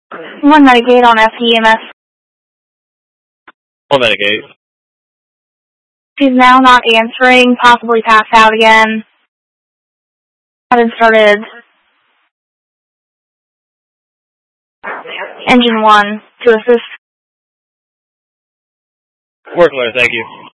One Medicaid on FEMS. One Medicaid. She's now not answering, possibly passed out again. Haven't started. Engine 1 to assist. Work clear, thank you.